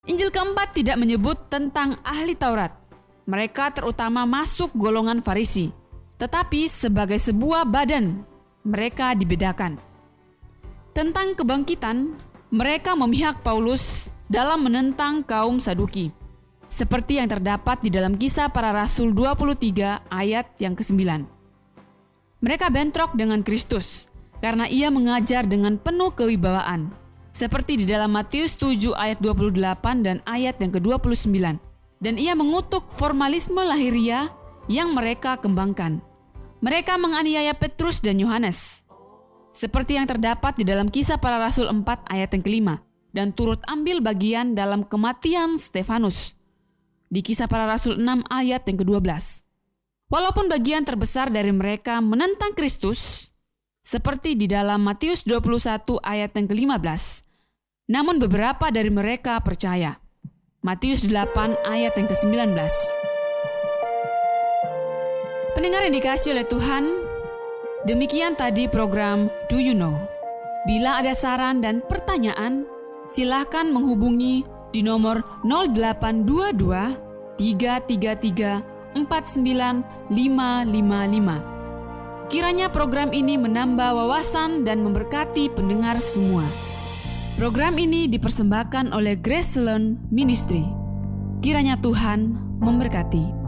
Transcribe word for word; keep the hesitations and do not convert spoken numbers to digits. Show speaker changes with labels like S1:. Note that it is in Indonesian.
S1: Injil keempat tidak menyebut tentang ahli Taurat. Mereka terutama masuk golongan Farisi, tetapi sebagai sebuah badan, mereka dibedakan. Tentang kebangkitan, mereka memihak Paulus dalam menentang kaum Saduki, seperti yang terdapat di dalam Kisah Para Rasul dua puluh tiga ayat yang kesembilan. Mereka bentrok dengan Kristus karena ia mengajar dengan penuh kewibawaan, seperti di dalam Matius tujuh ayat dua puluh delapan dan ayat yang ke dua puluh sembilan. Dan ia mengutuk formalisme lahiriah yang mereka kembangkan. Mereka menganiaya Petrus dan Yohanes, seperti yang terdapat di dalam Kisah Para Rasul empat ayat yang kelima, dan turut ambil bagian dalam kematian Stefanus di Kisah Para Rasul enam ayat yang kedua belas. Walaupun bagian terbesar dari mereka menentang Kristus, seperti di dalam Matius dua puluh satu ayat yang kelima belas, namun beberapa dari mereka percaya. Matius delapan ayat yang kesembilan belas. Pendengar yang dikasihi oleh Tuhan, demikian tadi program Do You Know. Bila ada saran dan pertanyaan, silakan menghubungi di nomor nol delapan dua dua tiga tiga tiga empat sembilan lima lima lima. Kiranya program ini menambah wawasan dan memberkati pendengar semua. Program ini dipersembahkan oleh Grace Salon Ministry. Kiranya Tuhan memberkati.